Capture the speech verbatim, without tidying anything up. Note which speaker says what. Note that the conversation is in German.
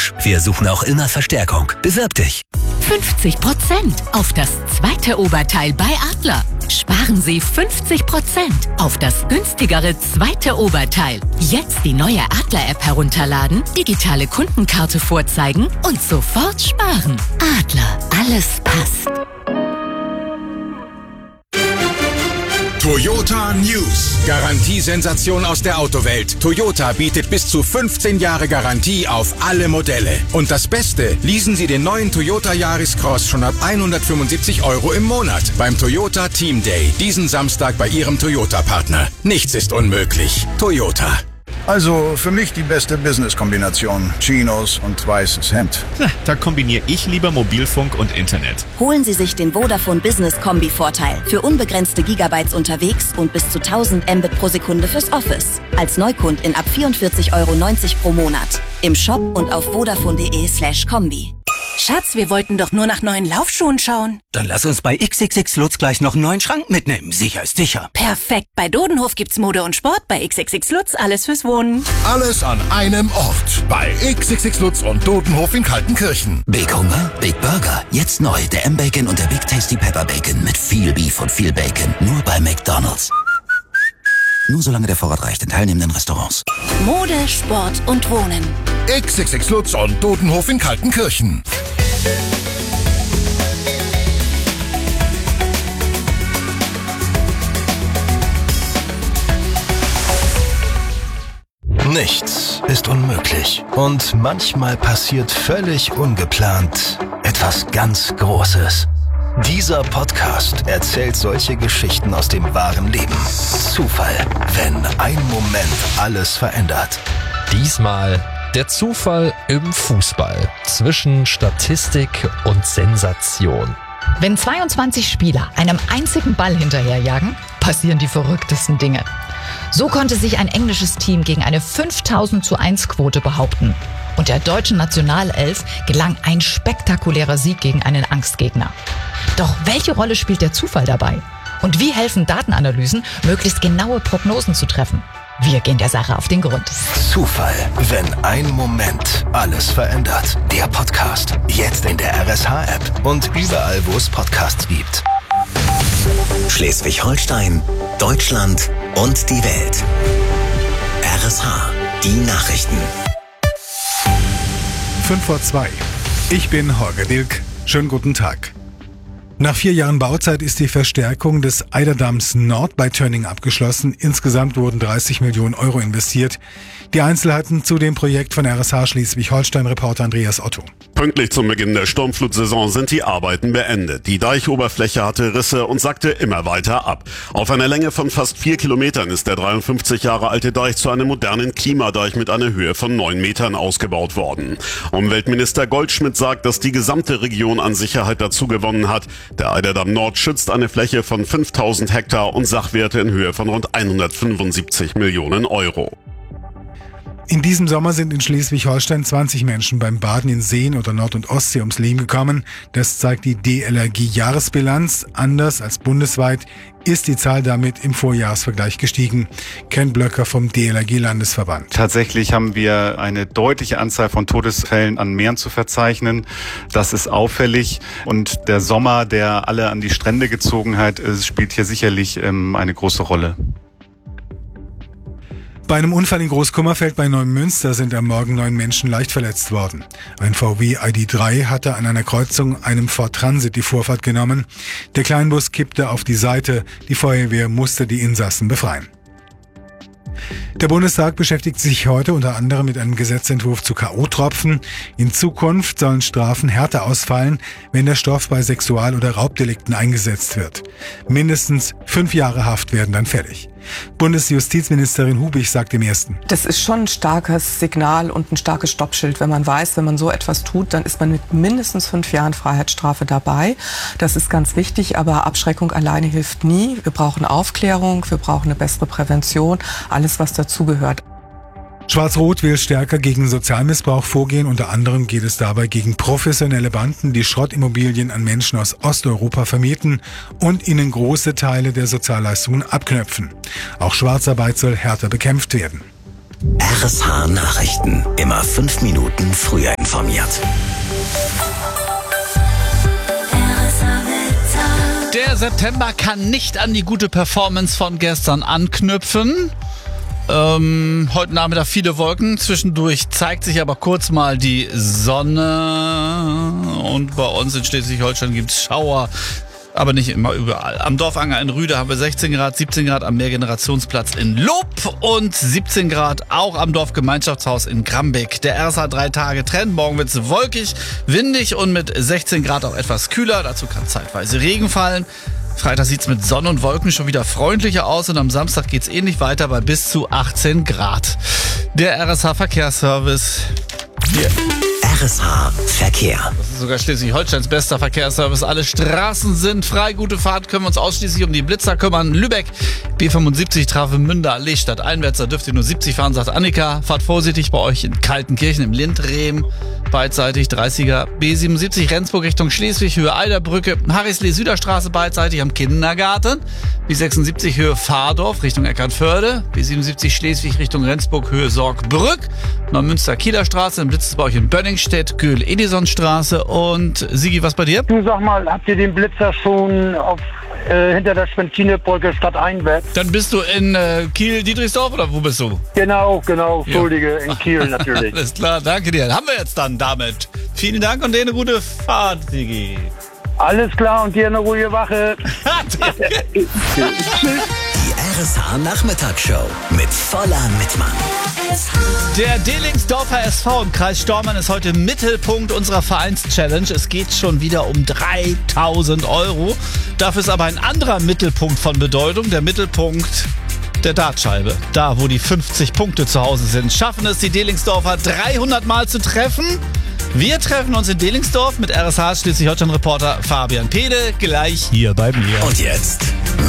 Speaker 1: Bosch. Wir suchen auch immer Verstärkung. Bewirb dich.
Speaker 2: fünfzig Prozent auf das zweite Oberteil bei Adler. Sparen Sie fünfzig Prozent auf das günstigere zweite Oberteil. Jetzt die neue Adler-App herunterladen, digitale Kundenkarte vorzeigen und sofort sparen. Adler, alles passt.
Speaker 3: Toyota News. Garantiesensation aus der Autowelt. Toyota bietet bis zu fünfzehn Jahre Garantie auf alle Modelle. Und das Beste, leasen Sie den neuen Toyota Yaris Cross schon ab hundertfünfundsiebzig Euro im Monat beim Toyota Team Day. Diesen Samstag bei Ihrem Toyota-Partner. Nichts ist unmöglich. Toyota.
Speaker 4: Also für mich die beste Business-Kombination. Chinos und weißes Hemd.
Speaker 5: Na, da kombiniere ich lieber Mobilfunk und Internet.
Speaker 6: Holen Sie sich den Vodafone Business Kombi-Vorteil. Für unbegrenzte Gigabytes unterwegs und bis zu tausend Mbit pro Sekunde fürs Office. Als Neukundin ab vierundvierzig Euro neunzig pro Monat. Im Shop und auf vodafone.de slash Kombi.
Speaker 7: Schatz, wir wollten doch nur nach neuen Laufschuhen schauen.
Speaker 1: Dann lass uns bei X X X Lutz gleich noch einen neuen Schrank mitnehmen. Sicher ist sicher.
Speaker 7: Perfekt. Bei Dodenhof gibt's Mode und Sport. Bei X X X Lutz alles fürs Wohnen.
Speaker 8: Alles an einem Ort. Bei X X X Lutz und Dodenhof in Kaltenkirchen.
Speaker 1: Big Hunger, Big Burger. Jetzt neu der M-Bacon und der Big Tasty Pepper Bacon mit viel Beef und viel Bacon. Nur bei McDonald's. Nur solange der Vorrat reicht in teilnehmenden Restaurants.
Speaker 7: Mode, Sport und Wohnen.
Speaker 8: X X X Lutz und Dodenhof in Kaltenkirchen.
Speaker 9: Nichts ist unmöglich. Und manchmal passiert völlig ungeplant etwas ganz Großes. Dieser Podcast erzählt solche Geschichten aus dem wahren Leben. Zufall, wenn ein Moment alles verändert.
Speaker 10: Diesmal der Zufall im Fußball zwischen Statistik und Sensation.
Speaker 11: Wenn zweiundzwanzig Spieler einem einzigen Ball hinterherjagen, passieren die verrücktesten Dinge. So konnte sich ein englisches Team gegen eine fünftausend zu eins Quote behaupten. Und der deutschen Nationalelf gelang ein spektakulärer Sieg gegen einen Angstgegner. Doch welche Rolle spielt der Zufall dabei? Und wie helfen Datenanalysen, möglichst genaue Prognosen zu treffen? Wir gehen der Sache auf den Grund.
Speaker 9: Zufall, wenn ein Moment alles verändert. Der Podcast, jetzt in der R S H-App und überall, wo es Podcasts gibt.
Speaker 1: Schleswig-Holstein, Deutschland und die Welt. R S H, die Nachrichten.
Speaker 12: Fünf vor zwei. Ich bin Holger Dilk. Schönen guten Tag. Nach vier Jahren Bauzeit ist die Verstärkung des Eiderdamms Nord bei Tönning abgeschlossen. Insgesamt wurden dreißig Millionen Euro investiert. Die Einzelheiten zu dem Projekt von R S H Schleswig-Holstein-Reporter Andreas Otto.
Speaker 13: Pünktlich zum Beginn der Sturmflutsaison sind die Arbeiten beendet. Die Deichoberfläche hatte Risse und sackte immer weiter ab. Auf einer Länge von fast vier Kilometern ist der dreiundfünfzig Jahre alte Deich zu einem modernen Klimadeich mit einer Höhe von neun Metern ausgebaut worden. Umweltminister Goldschmidt sagt, dass die gesamte Region an Sicherheit dazu gewonnen hat. Der Eiderdamm Nord schützt eine Fläche von fünftausend Hektar und Sachwerte in Höhe von rund hundertfünfundsiebzig Millionen Euro.
Speaker 12: In diesem Sommer sind in Schleswig-Holstein zwanzig Menschen beim Baden in Seen oder Nord- und Ostsee ums Leben gekommen. Das zeigt die D L R G-Jahresbilanz. Anders als bundesweit ist die Zahl damit im Vorjahresvergleich gestiegen. Ken Blöcker vom D L R G-Landesverband.
Speaker 14: Tatsächlich haben wir eine deutliche Anzahl von Todesfällen an Meeren zu verzeichnen. Das ist auffällig. Und der Sommer, der alle an die Strände gezogen hat, spielt hier sicherlich ähm, eine große Rolle.
Speaker 12: Bei einem Unfall in Großkummerfeld bei Neumünster sind am Morgen neun Menschen leicht verletzt worden. Ein V W I D drei hatte an einer Kreuzung einem Ford Transit die Vorfahrt genommen. Der Kleinbus kippte auf die Seite. Die Feuerwehr musste die Insassen befreien. Der Bundestag beschäftigt sich heute unter anderem mit einem Gesetzentwurf zu K O-Tropfen. In Zukunft sollen Strafen härter ausfallen, wenn der Stoff bei Sexual- oder Raubdelikten eingesetzt wird. Mindestens fünf Jahre Haft werden dann fällig. Bundesjustizministerin Hubig sagt im Ersten:
Speaker 15: Das ist schon ein starkes Signal und ein starkes Stoppschild, wenn man weiß, wenn man so etwas tut, dann ist man mit mindestens fünf Jahren Freiheitsstrafe dabei. Das ist ganz wichtig, aber Abschreckung alleine hilft nie. Wir brauchen Aufklärung, wir brauchen eine bessere Prävention, alles was dazugehört.
Speaker 12: Schwarz-Rot will stärker gegen Sozialmissbrauch vorgehen. Unter anderem geht es dabei gegen professionelle Banden, die Schrottimmobilien an Menschen aus Osteuropa vermieten und ihnen große Teile der Sozialleistungen abknöpfen. Auch Schwarzarbeit soll härter bekämpft werden.
Speaker 1: R S H Nachrichten. Immer fünf Minuten früher. informiert.
Speaker 16: Der September kann nicht an die gute Performance von gestern anknüpfen. Ähm, heute Nachmittag viele Wolken, zwischendurch zeigt sich aber kurz mal die Sonne und bei uns in Schleswig-Holstein gibt es Schauer, aber nicht immer überall. Am Dorfanger in Rüde haben wir sechzehn Grad, siebzehn Grad am Mehrgenerationsplatz in Lob und siebzehn Grad auch am Dorfgemeinschaftshaus in Grambeck. Der R S H drei Tage Trend, morgen wird es wolkig, windig und mit sechzehn Grad auch etwas kühler, dazu kann zeitweise Regen fallen. Freitag sieht es mit Sonne und Wolken schon wieder freundlicher aus und am Samstag geht es ähnlich weiter bei bis zu achtzehn Grad. Der R S H Verkehrsservice hier.
Speaker 1: R S H Verkehr.
Speaker 16: Das ist sogar Schleswig-Holsteins bester Verkehrsservice. Alle Straßen sind frei. Gute Fahrt, können wir uns ausschließlich um die Blitzer kümmern. Lübeck, B fünfundsiebzig, Travemünde, Allee, Stadt einwärts. Da dürft ihr nur siebzig fahren, sagt Annika. Fahrt vorsichtig bei euch in Kaltenkirchen im Lindrehm. Beidseitig dreißiger. B siebenundsiebzig, Rendsburg Richtung Schleswig, Höhe Eiderbrücke. Harrislee, Süderstraße beidseitig am Kindergarten. B sechsundsiebzig, Höhe Fahrdorf Richtung Eckernförde. B siebenundsiebzig, Schleswig Richtung Rendsburg, Höhe Sorgbrück. Neumünster, Kieler Straße. Dann blitzt es bei euch in Bönningstedt, Göhl-Edisonstraße. Und Sigi, was bei dir?
Speaker 17: Du, sag mal, habt ihr den Blitzer schon auf äh, hinter der Schwentinebrücke stadteinwärts?
Speaker 16: Dann bist du in äh, Kiel-Dietrichsdorf oder wo bist du?
Speaker 17: Genau, genau, Entschuldige,
Speaker 16: ja.
Speaker 17: In Kiel natürlich.
Speaker 16: Alles klar, danke dir. Haben wir jetzt dann damit. Vielen Dank und dir eine gute Fahrt, Sigi.
Speaker 17: Alles klar und dir eine ruhige Wache.
Speaker 16: Danke.
Speaker 1: Die R S H Nachmittagsshow mit voller Mitmann.
Speaker 16: Der Delingsdorfer S V im Kreis Stormann ist heute Mittelpunkt unserer Vereins-Challenge. Es geht schon wieder um dreitausend Euro. Dafür ist aber ein anderer Mittelpunkt von Bedeutung, der Mittelpunkt der Dartscheibe. Da, wo die fünfzig Punkte zu Hause sind. Schaffen es die Delingsdorfer dreihundert Mal zu treffen? Wir treffen uns in Delingsdorf mit R S H Schleswig-Holstein-Reporter Fabian Pede gleich hier bei mir.
Speaker 1: Und jetzt